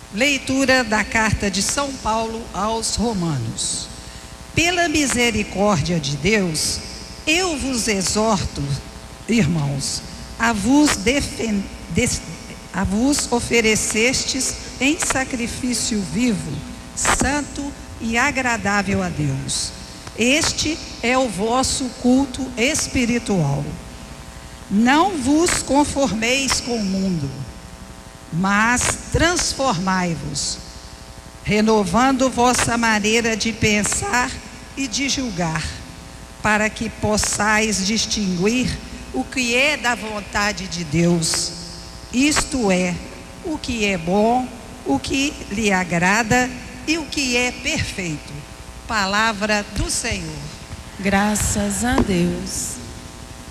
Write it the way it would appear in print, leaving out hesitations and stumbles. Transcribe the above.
Leitura da carta de São Paulo aos Romanos. Pela misericórdia de Deus, eu vos exorto, irmãos, a vos oferecestes em sacrifício vivo, santo e agradável a Deus. Este é o vosso culto espiritual. Não vos conformeis com o mundo, mas transformai-vos, renovando vossa maneira de pensar e de julgar, para que possais distinguir o que é da vontade de Deus, isto é, o que é bom, o que lhe agrada e o que é perfeito. Palavra do Senhor. Graças a Deus.